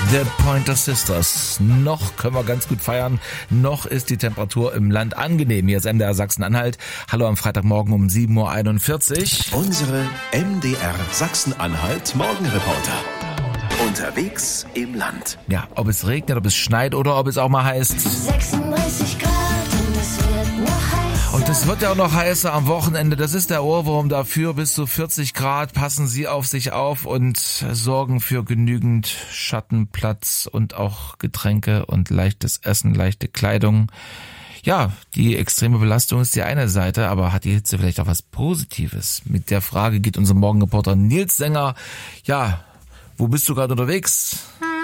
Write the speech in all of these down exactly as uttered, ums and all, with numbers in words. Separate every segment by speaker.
Speaker 1: The Pointer Sisters. Noch können wir ganz gut feiern. Noch ist die Temperatur im Land angenehm. Hier ist M D R Sachsen-Anhalt. Hallo am Freitagmorgen um sieben Uhr einundvierzig.
Speaker 2: Unsere M D R Sachsen-Anhalt Morgenreporter. Unterwegs im Land.
Speaker 1: Ja, ob es regnet, ob es schneit oder ob es auch mal heißt.
Speaker 3: sechsunddreißig Grad und es wird noch heiß.
Speaker 1: Und es wird ja auch noch heißer am Wochenende. Das ist der Ohrwurm dafür. Bis zu vierzig Grad. Passen Sie auf sich auf und sorgen für genügend Schattenplatz und auch Getränke und leichtes Essen, leichte Kleidung. Ja, die extreme Belastung ist die eine Seite, aber hat die Hitze vielleicht auch was Positives? Mit der Frage geht unser Morgenreporter Nils Sänger. Ja, wo bist du gerade unterwegs?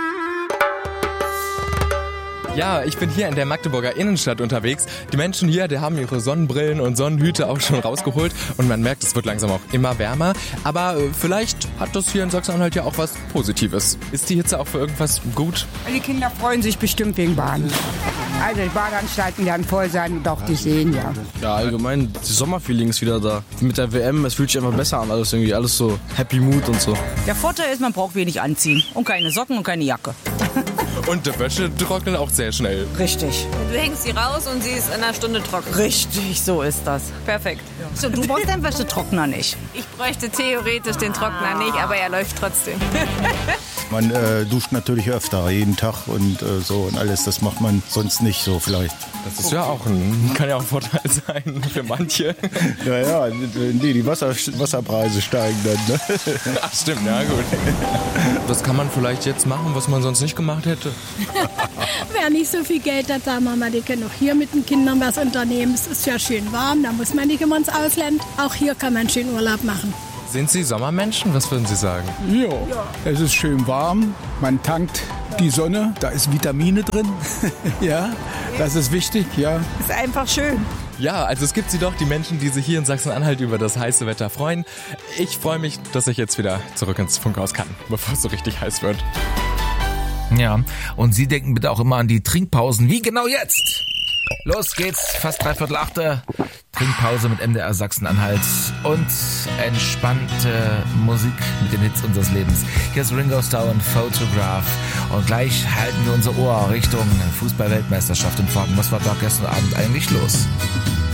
Speaker 4: Ja, ich bin hier in der Magdeburger Innenstadt unterwegs. Die Menschen hier, die haben ihre Sonnenbrillen und Sonnenhüte auch schon rausgeholt und man merkt, es wird langsam auch immer wärmer. Aber äh, vielleicht hat das hier in Sachsen-Anhalt ja auch was Positives. Ist die Hitze auch für irgendwas gut?
Speaker 5: Die Kinder freuen sich bestimmt wegen Baden. Also die Badeanstalten werden voll sein und auch die Seen, ja.
Speaker 6: Ja, allgemein, das Sommerfeeling ist wieder da. Mit der W M, es fühlt sich einfach besser an, alles irgendwie, alles so Happy Mood und so.
Speaker 7: Der Vorteil ist, man braucht wenig anziehen und keine Socken und keine Jacke.
Speaker 4: Und die Wäsche trocknet auch sehr schnell.
Speaker 7: Richtig.
Speaker 8: Du hängst sie raus und sie ist in einer Stunde trocken.
Speaker 7: Richtig, so ist das.
Speaker 8: Perfekt.
Speaker 7: So, du brauchst deinen Wäschetrockner nicht.
Speaker 8: Ich bräuchte theoretisch den Trockner nicht, aber er läuft trotzdem.
Speaker 9: Man äh, duscht natürlich öfter, jeden Tag und äh, so und alles. Das macht man sonst nicht so vielleicht.
Speaker 4: Das ist ja auch ein, kann ja auch ein Vorteil sein für manche.
Speaker 9: Naja, nee, die Wasser, Wasserpreise steigen dann. Ne?
Speaker 4: Ach stimmt, ja gut. Das kann man vielleicht jetzt machen, was man sonst nicht gemacht hätte.
Speaker 10: Wer nicht so viel Geld hat, sagen wir mal, die können auch hier mit den Kindern was unternehmen. Es ist ja schön warm, da muss man nicht immer ins Ausland. Auch hier kann man schön Urlaub machen.
Speaker 4: Sind Sie Sommermenschen? Was würden Sie sagen?
Speaker 11: Ja, es ist schön warm, man tankt die Sonne, da ist Vitamine drin. Ja, das ist wichtig, ja.
Speaker 7: Ist einfach schön.
Speaker 4: Ja, also es gibt sie doch, die Menschen, die sich hier in Sachsen-Anhalt über das heiße Wetter freuen. Ich freue mich, dass ich jetzt wieder zurück ins Funkhaus kann, bevor es so richtig heiß wird.
Speaker 1: Ja, und Sie denken bitte auch immer an die Trinkpausen, wie genau jetzt. Los geht's, fast dreiviertel achte. Trinkpause mit M D R Sachsen-Anhalt und entspannte Musik mit den Hits unseres Lebens. Hier ist Ringo Starr und Photograph. Und gleich halten wir unser Ohr Richtung Fußball-Weltmeisterschaft und fragen, was war da gestern Abend eigentlich los?